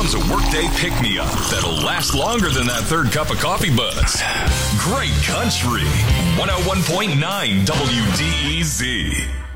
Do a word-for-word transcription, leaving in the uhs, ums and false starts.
comes a workday pick-me-up that'll last longer than that third cup of coffee buzz. Great Country, one oh one point nine W D E Z.